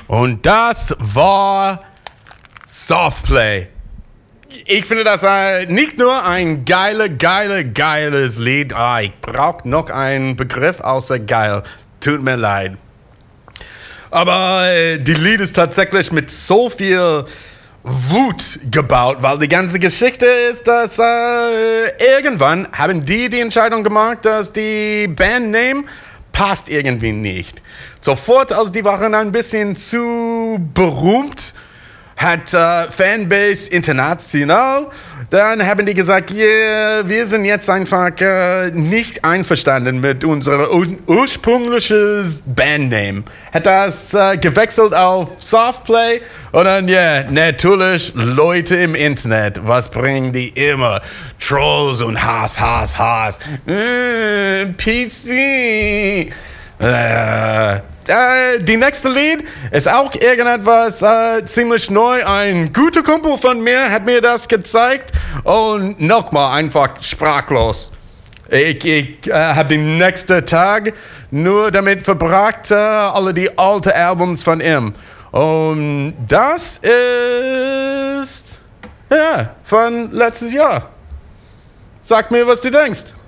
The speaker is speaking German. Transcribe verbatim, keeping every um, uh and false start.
Und das war Softplay. Ich finde das äh, nicht nur ein geile, geile, geiles Lied. Ah, ich brauche noch einen Begriff außer geil. Tut mir leid. Aber äh, die Lied ist tatsächlich mit so viel Wut gebaut, weil die ganze Geschichte ist, dass äh, irgendwann haben die die Entscheidung gemacht, dass die Bandname passt irgendwie nicht. Sofort, als die waren ein bisschen zu berühmt, hat äh, Fanbase international, dann haben die gesagt, yeah, wir sind jetzt einfach äh, nicht einverstanden mit unserem ur- ursprünglichen Bandname. Hat das äh, gewechselt auf Softplay und dann, ja, yeah, natürlich Leute im Internet, was bringen die immer? Trolls und Hass, Hass, Hass. Äh, P C. Äh, äh, die nächste Lied ist auch irgendetwas äh, ziemlich neu. Ein guter Kumpel von mir hat mir das gezeigt und nochmal einfach sprachlos. Ich, ich äh, habe den nächsten Tag nur damit verbracht, äh, alle die alten Albums von ihm. Und das ist ja von letztes Jahr. Sag mir, was du denkst.